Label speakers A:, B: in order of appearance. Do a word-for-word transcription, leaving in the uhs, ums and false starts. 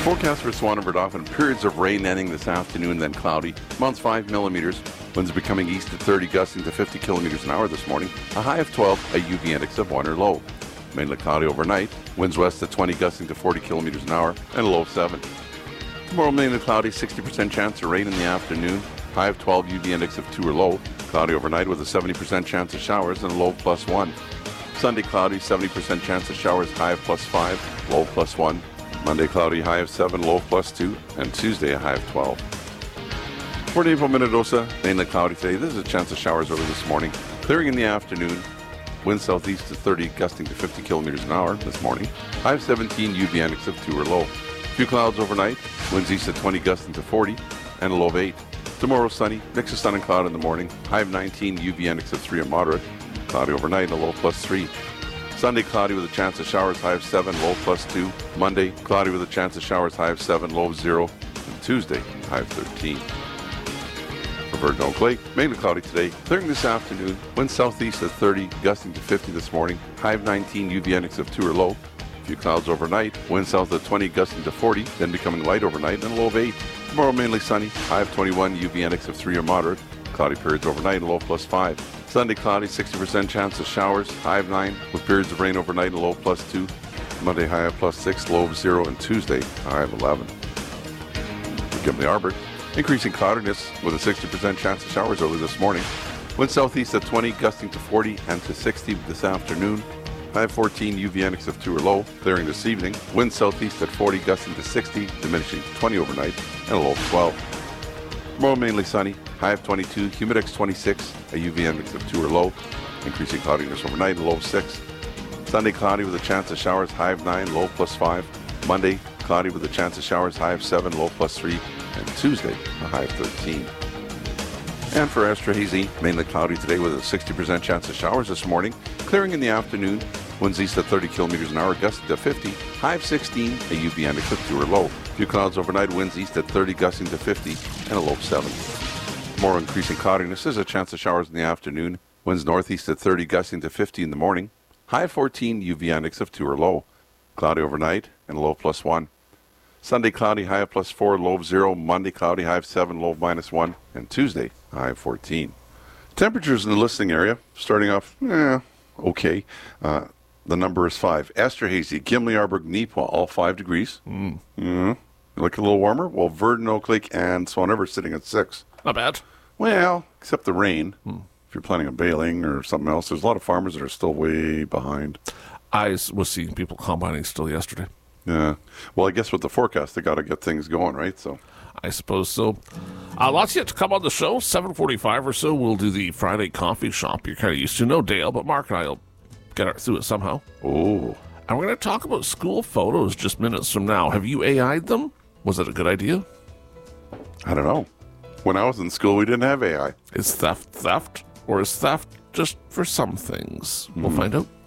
A: Forecast for Swan and Verdofin, periods of rain ending this afternoon, then cloudy. Amounts five millimeters. Winds becoming east at thirty, gusting to fifty kilometers an hour this morning. A high of twelve, a U V index of one or low. Mainly cloudy overnight. Winds west at twenty, gusting to forty kilometers an hour, and a low of seven. Tomorrow mainly cloudy, sixty percent chance of rain in the afternoon. High of twelve, U V index of two or low. Cloudy overnight with a seventy percent chance of showers and a low of plus one. Sunday cloudy, seventy percent chance of showers, high of plus five, low of plus one. Monday cloudy, high of seven, low of plus two. And Tuesday a high of twelve. For Naples, Minnedosa, mainly cloudy today. There's a chance of showers early this morning. Clearing in the afternoon. Wind southeast to thirty, gusting to fifty kilometers an hour this morning. High of seventeen, U V index of two or low. Few clouds overnight. Winds east at twenty, gusting to forty, and a low of eight. Tomorrow sunny, mix of sun and cloud in the morning. High of nineteen, U V index of three or moderate. Cloudy overnight and a low of plus three. Sunday cloudy with a chance of showers, high of seven, low of plus two. Monday cloudy with a chance of showers, high of seven, low of zero. And Tuesday, high of thirteen. For Virgin Oak Lake, mainly cloudy today. Clearing this afternoon. Wind southeast at thirty, gusting to fifty this morning. High of nineteen, U V index of two or low. A few clouds overnight. Wind south at twenty, gusting to forty, then becoming light overnight and a low of eight. Tomorrow mainly sunny. High of twenty-one, U V index of three or moderate. Cloudy periods overnight and a low of plus five. Sunday cloudy, sixty percent chance of showers. High of nine, with periods of rain overnight and a low of plus two. Monday high of plus six, low of zero, and Tuesday high of eleven. For Gimli Arbor, increasing cloudiness with a sixty percent chance of showers early this morning. Wind southeast at twenty, gusting to forty and to sixty this afternoon. High of fourteen, U V index of two or low. Clearing this evening. Wind southeast at forty, gusting to sixty, diminishing to twenty overnight, and a low of twelve. Tomorrow mainly sunny. High of twenty-two, humidex twenty-six, a U V index of two or low. Increasing cloudiness overnight, a low of six. Sunday cloudy with a chance of showers, high of nine, low plus five. Monday cloudy with a chance of showers, high of seven, low plus three. And Tuesday, a high of thirteen. And for Esterhazy, mainly cloudy today with a sixty percent chance of showers this morning. Clearing in the afternoon. Winds east at thirty kilometers an hour, gusting to fifty. High of sixteen, a U V index of two or low. Few clouds overnight, winds east at thirty, gusting to fifty, and a low of seven. More increasing cloudiness. There's a chance of showers in the afternoon. Winds northeast at thirty, gusting to fifty in the morning. High of fourteen, U V index of two or low. Cloudy overnight and a low of plus one. Sunday cloudy, high of plus four, low of zero. Monday cloudy, high of seven, low of minus one. And Tuesday, high of fourteen. Temperatures in the listening area, starting off, eh, okay. Uh, the number is five. Esterhazy, Gimli, Arborg, Neepawa, all five degrees. Mm. Mm-hmm. You like a little warmer? Well, Verdun, Oak Lake, and Swan River sitting at six.
B: Not bad.
A: Well, except the rain. Hmm. If you're planning on baling or something else, there's a lot of farmers that are still way behind.
B: I was seeing people combining still yesterday.
A: Yeah. Well, I guess with the forecast, they got to get things going, right? So,
B: I suppose so. Uh, lots yet to come on the show. seven forty-five or so, we'll do the Friday coffee shop. You're kind of used to. No Dale, but Mark and I will get our, through it somehow.
A: Oh.
B: And we're going to talk about school photos just minutes from now. Have you A I'd them? Was it a good idea?
A: I don't know. When I was in school, we didn't have A I.
B: Is theft theft? Or is theft just for some things? Mm. We'll find out.